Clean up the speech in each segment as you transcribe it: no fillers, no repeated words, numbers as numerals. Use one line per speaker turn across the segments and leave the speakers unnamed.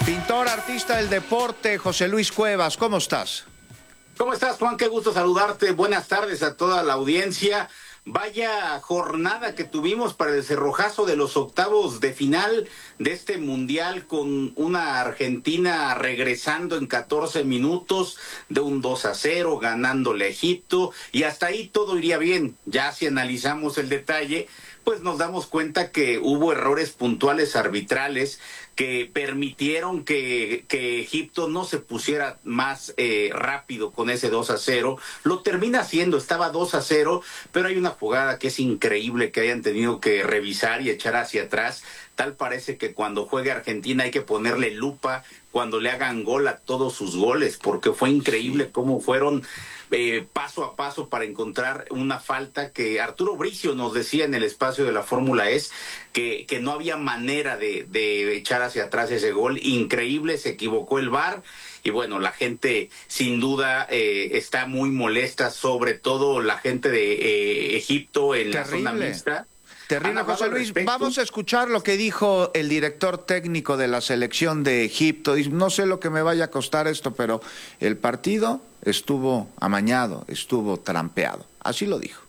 Pintor, artista del deporte, José Luis Cuevas, ¿cómo estás?
¿Cómo estás, Juan? Qué gusto saludarte. Buenas tardes a toda la audiencia. Vaya jornada que tuvimos para el cerrojazo de los octavos de final de este mundial, con una Argentina regresando en 14 minutos de un 2-0, ganándole a Egipto, y hasta ahí todo iría bien. Ya si analizamos el detalle, pues nos damos cuenta que hubo errores puntuales arbitrales que permitieron que Egipto no se pusiera más rápido con ese 2-0. Lo termina haciendo, estaba 2-0, pero hay una jugada que es increíble que hayan tenido que revisar y echar hacia atrás. Tal parece que cuando juegue Argentina hay que ponerle lupa cuando le hagan gol a todos sus goles, porque fue increíble cómo fueron paso a paso para encontrar una falta que Arturo Bricio nos decía en el espacio de la Fórmula E que no había manera de echar hacia atrás ese gol. Increíble, se equivocó el VAR. Y bueno, la gente sin duda está muy molesta, sobre todo la gente de Egipto en la zona mixta.
Terrible, José Luis. Vamos a escuchar lo que dijo el director técnico de la selección de Egipto. Dice, no sé lo que me vaya a costar esto, pero el partido estuvo amañado, estuvo trampeado. Así lo dijo.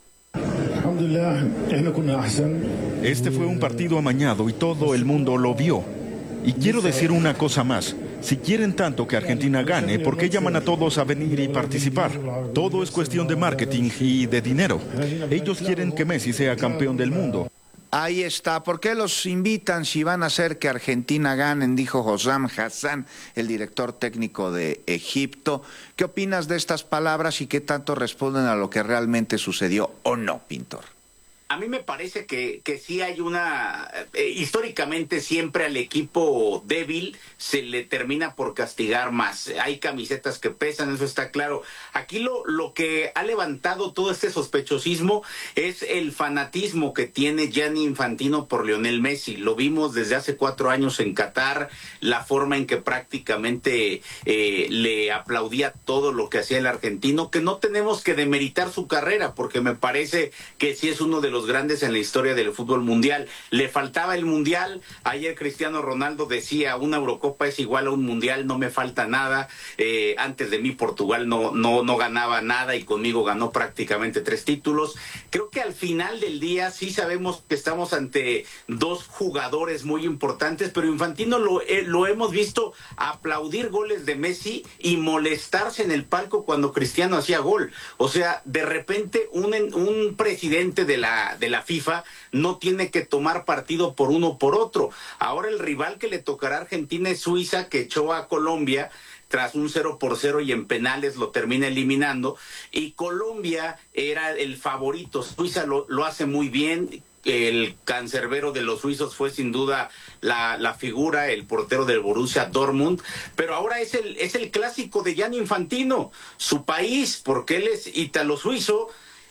Este fue un partido amañado y todo el mundo lo vio. Y quiero decir una cosa más. Si quieren tanto que Argentina gane, ¿por qué llaman a todos a venir y participar? Todo es cuestión de marketing y de dinero. Ellos quieren que Messi sea campeón del mundo.
Ahí está. ¿Por qué los invitan si van a hacer que Argentina ganen? Dijo Hossam Hassan, el director técnico de Egipto. ¿Qué opinas de estas palabras y qué tanto responden a lo que realmente sucedió o no, Pintor?
A mí me parece que sí hay una... históricamente siempre al equipo débil se le termina por castigar más. Hay camisetas que pesan, eso está claro. Aquí lo que ha levantado todo este sospechosismo es el fanatismo que tiene Gianni Infantino por Lionel Messi. Lo vimos desde hace 4 años en Qatar, la forma en que prácticamente le aplaudía todo lo que hacía el argentino, que no tenemos que demeritar su carrera, porque me parece que sí es uno de los grandes en la historia del fútbol mundial. Le faltaba el mundial. Ayer Cristiano Ronaldo decía, una Eurocopa es igual a un mundial, no me falta nada. Antes de mí Portugal no ganaba nada y conmigo ganó prácticamente 3 títulos. Creo que al final del día sí sabemos que estamos ante 2 jugadores muy importantes, pero Infantino lo hemos visto aplaudir goles de Messi y molestarse en el palco cuando Cristiano hacía gol. O sea, de repente un presidente de la FIFA no tiene que tomar partido por uno o por otro. Ahora el rival que le tocará a Argentina es Suiza, que echó a Colombia tras un 0-0 y en penales lo termina eliminando, y Colombia era el favorito. Suiza lo hace muy bien. El cancerbero de los suizos fue sin duda la figura, el portero del Borussia Dortmund, pero ahora es el clásico de Gianni Infantino, su país, porque él es ítalo-suizo,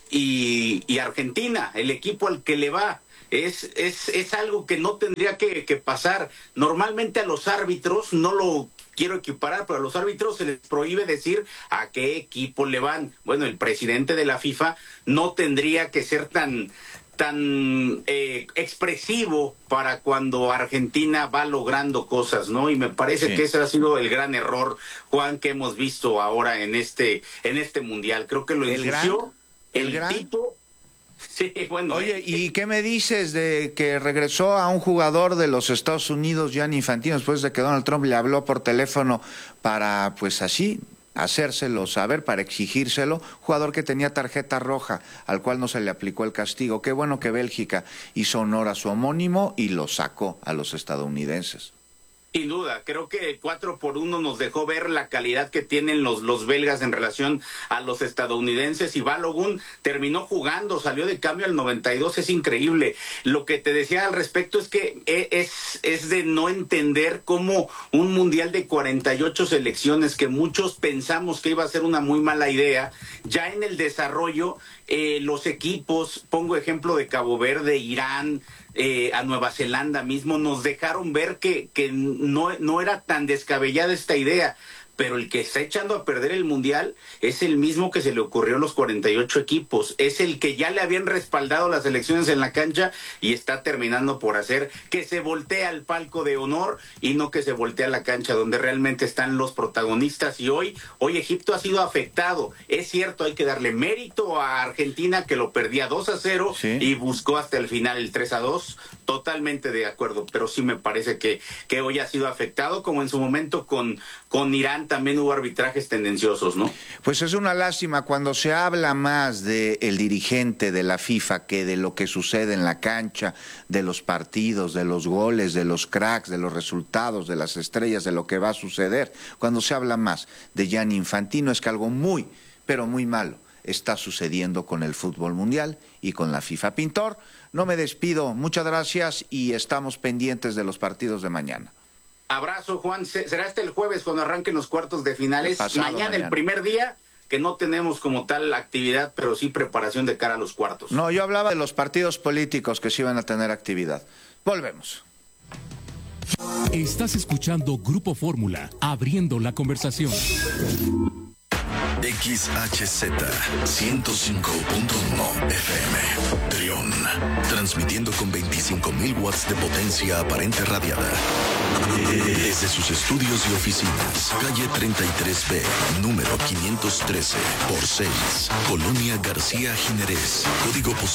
y Argentina, el equipo al que le va. Es algo que no tendría que pasar. Normalmente a los árbitros, no lo quiero equiparar, pero a los árbitros se les prohíbe decir a qué equipo le van. Bueno, el presidente de la FIFA no tendría que ser tan expresivo para cuando Argentina va logrando cosas, ¿no? Y me parece que ese ha sido el gran error, Juan, que hemos visto ahora en este mundial. Creo que lo ensució el tipo. Sí, bueno.
Oye, ¿y qué me dices de que regresó a un jugador de los Estados Unidos, Gianni Infantino, después de que Donald Trump le habló por teléfono para, pues así, hacérselo saber, para exigírselo? Jugador que tenía tarjeta roja, al cual no se le aplicó el castigo. Qué bueno que Bélgica hizo honor a su homónimo y lo sacó a los estadounidenses.
Sin duda, creo que 4-1 nos dejó ver la calidad que tienen los belgas en relación a los estadounidenses, y Balogun terminó jugando, salió de cambio al 92, es increíble. Lo que te decía al respecto es que es de no entender cómo un mundial de 48 selecciones, que muchos pensamos que iba a ser una muy mala idea, ya en el desarrollo los equipos, pongo ejemplo de Cabo Verde, Irán, a Nueva Zelanda mismo, nos dejaron ver que no era tan descabellada esta idea. pero el que está echando a perder el Mundial es el mismo que se le ocurrió a los 48 equipos, es el que ya le habían respaldado las elecciones en la cancha y está terminando por hacer que se voltee al palco de honor y no que se voltee a la cancha donde realmente están los protagonistas. Y hoy Egipto ha sido afectado. Es cierto, hay que darle mérito a Argentina, que lo perdía 2-0
sí,
y buscó hasta el final el 3-2. Totalmente de acuerdo, pero sí me parece que hoy ha sido afectado, como en su momento con Irán también hubo arbitrajes tendenciosos, ¿no?
Pues es una lástima cuando se habla más del dirigente de la FIFA que de lo que sucede en la cancha, de los partidos, de los goles, de los cracks, de los resultados, de las estrellas, de lo que va a suceder. Cuando se habla más de Gianni Infantino es que algo muy, pero muy malo está sucediendo con el fútbol mundial y con la FIFA. Pintor, no me despido, muchas gracias y estamos pendientes de los partidos de mañana.
Abrazo, Juan. Será hasta el jueves cuando arranquen los cuartos de finales. Mañana, el primer día, que no tenemos como tal actividad, pero sí preparación de cara a los cuartos.
No, yo hablaba de los partidos políticos que sí van a tener actividad. Volvemos.
Estás escuchando Grupo Fórmula, abriendo la conversación.
XHZ 105.1 FM Trión, transmitiendo con 25.000 watts de potencia aparente radiada desde sus estudios y oficinas, calle 33B, número 513 por 6, Colonia García Jiménez, código postal